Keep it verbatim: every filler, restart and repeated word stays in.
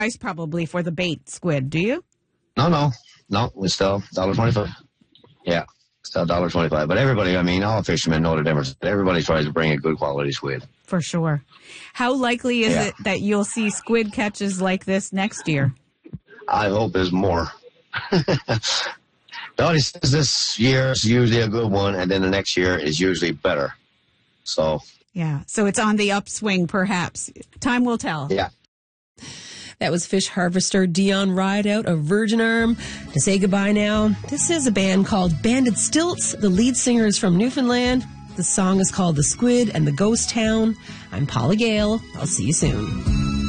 price probably for the bait squid, do you? No, no, no. It's still one dollar twenty-five. Yeah, still one dollar twenty-five. But everybody, I mean, all fishermen know the difference. Everybody tries to bring a good quality squid. For sure. How likely is Yeah. it that you'll see squid catches like this next year? I hope there's more. No, he says this year is usually a good one, and then the next year is usually better. So, Yeah. So it's on the upswing, perhaps. Time will tell. yeah. That was fish harvester Dion Rideout of Virgin Arm. To say goodbye now, this is a band called Banded Stilts. The lead singer is from Newfoundland. The song is called The Squid and the Ghost Town. I'm Paula Gale. I'll see you soon.